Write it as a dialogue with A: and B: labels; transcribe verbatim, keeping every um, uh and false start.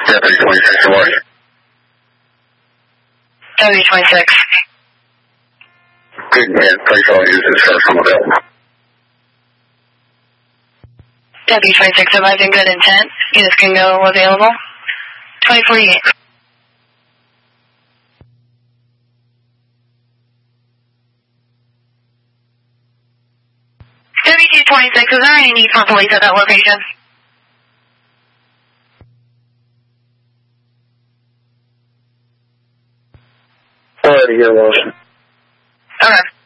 A: Deputy twenty-six, how are you?
B: Deputy twenty-six.
A: Good man, place all uses for some available.
B: Deputy twenty-six, advising good intent. Units can go available. twenty forty-eight. Deputy twenty-six, is there any need for police at that location?
A: Already here, Wilson.
B: Okay.